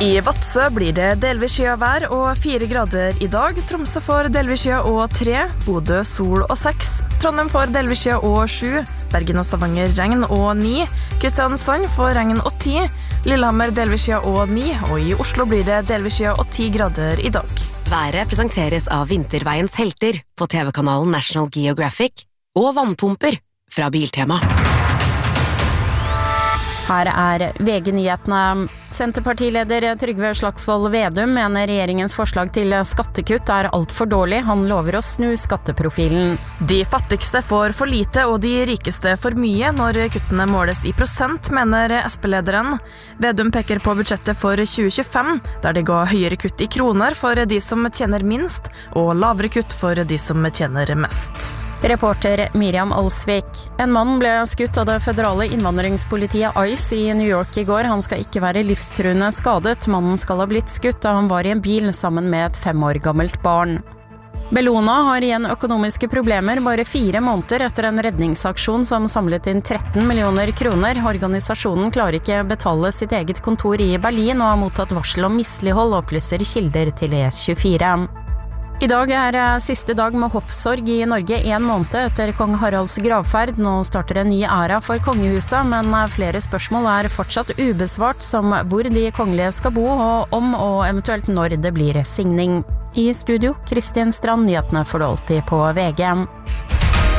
I Vadsø blir det delvis skyvær og 4 grader I dag. Tromsø får delvis sky og 3, Bodø sol og 6, Trondheim får delvis sky og 7, Bergen og Stavanger regn og 9, Kristiansand får regn og 10, Lillehammer delvis sky og 9, og I Oslo blir det delvis sky og 10 grader I dag. Været presenteres av Vinterveiens helter på TV-kanalen National Geographic og vannpumper fra Biltema. Her VG-nyhetene. Senterpartileder Trygve Slagsvold Vedum mener regjeringens forslag til skattekutt alt for dårlig. Han lover å snu skatteprofilen. De fattigste får for lite og de rikeste for mye når kuttene måles I prosent, mener SP-lederen. Vedum peker på budsjettet for 2025, der det går høyere kutt I kroner for de som tjener minst, og lavere kutt for de som tjener mest. Reporter Miriam Alsvik. En mann ble skutt av det føderale innvandringspolitiet ICE I New York I går. Han skal ikke være livstruende skadet. Mannen skal ha blitt skutt da han var I en bil sammen med et 5 år gammelt barn. Bellona har igjen økonomiske problemer bare 4 måneder etter en redningsaksjon som samlet inn 13 millioner kroner. Organisasjonen klarer ikke betale sitt eget kontor I Berlin og har mottatt varsel om mislighold, opplyser kilder til E24. I dag siste dag med hoffsorg I Norge 1 måned etter kong Haralds gravferd. Nå starter en ny æra for kongehuset, men flere spørsmål fortsatt ubesvart, som hvor de kongelige skal bo, og om og eventuelt når det blir signing. I studio, Kristin Strand, nyhetene får du alltid på VG.